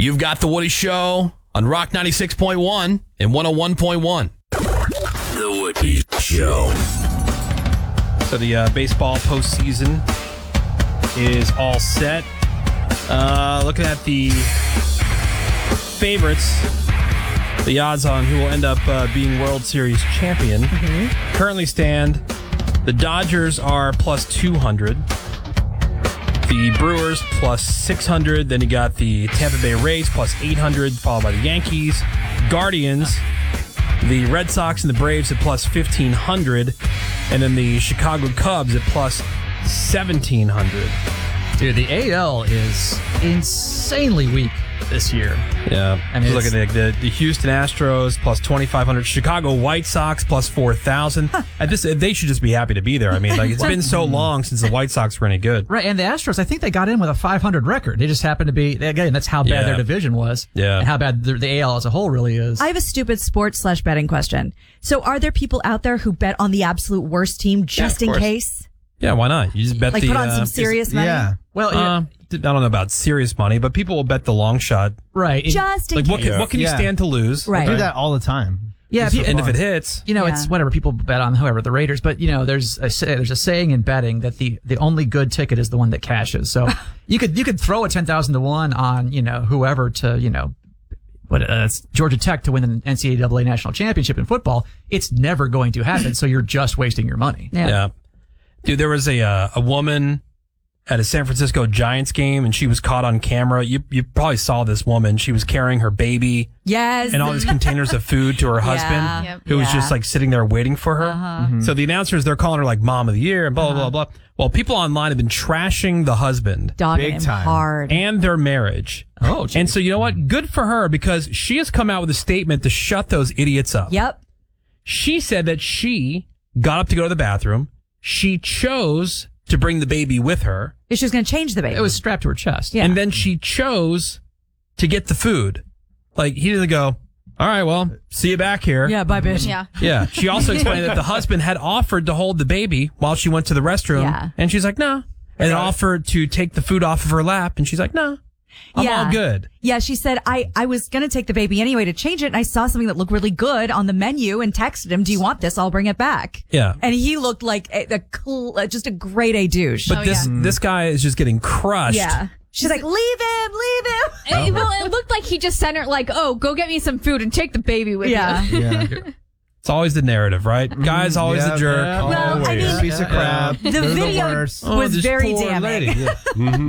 You've got The Woody Show on Rock 96.1 and 101.1. The Woody Show. So the baseball postseason is all set. Looking at the favorites, the odds on who will end up being World Series champion currently stand. The Dodgers are plus 200. The Brewers plus 600. Then you got the Tampa Bay Rays plus 800, followed by the Yankees. Guardians, the Red Sox and the Braves at plus 1,500. And then the Chicago Cubs at plus 1,700. Dude, the AL is insanely weak this year. Yeah. I mean, look at the Houston Astros plus 2,500. Chicago White Sox plus 4,000. They should just be happy to be there. I mean, like, it's been so long since the White Sox were any good. Right, and the Astros, I think they got in with a 500 record. They just happened to be, again, that's how bad their division was. Yeah. And how bad the AL as a whole really is. I have a stupid sports/betting question. So are there people out there who bet on the absolute worst team just in case? Yeah, why not? You just bet Like put on some serious money? Yeah. Well, I don't know about serious money, but people will bet the long shot. right. Just in Like, case. what can you stand to lose? Right. I do that all the time. Yeah, And if it hits, it's whatever people bet on, whoever the Raiders. But there's a saying in betting that the only good ticket is the one that cashes. So you could throw a 10,000 to 1 on whoever to it's Georgia Tech to win an NCAA national championship in football. It's never going to happen. So you're just wasting your money. yeah. Dude, there was a woman at a San Francisco Giants game, and she was caught on camera. You probably saw this woman. She was carrying her baby Yes. and all these containers of food to her husband, Yep. who was just like sitting there waiting for her. So the announcers, they're calling her like Mom of the Year and blah, blah, blah, blah. Well, people online have been trashing the husband Dogging Big him time. hard. and their marriage. Oh, geez. And so you know what? Good for her, because she has come out with a statement to shut those idiots up. Yep. She said that she got up to go to the bathroom. She chose to bring the baby with her. She was going to change the baby. It was strapped to her chest. Yeah. And then she chose to get the food. Like, he didn't go, all right, well, see you back here. Yeah, bye, bitch. Yeah. Yeah. She also explained that the husband had offered to hold the baby while she went to the restroom. Yeah. And she's like, no. And offered to take the food off of her lap. And she's like, no, I'm all good. Yeah, she said, I was going to take the baby anyway to change it, and I saw something that looked really good on the menu and texted him, do you want this? I'll bring it back. Yeah. And he looked like just a grade A douche. But this guy is just getting crushed. Yeah. She's like, leave him. It looked like he just sent her like, oh, go get me some food and take the baby with Yeah. you. Yeah. It's always the narrative, right? Guy's always the jerk. Yeah, Well, I always. mean, Piece of crap. the They're video worst. was this very poor damning. lady. Yeah.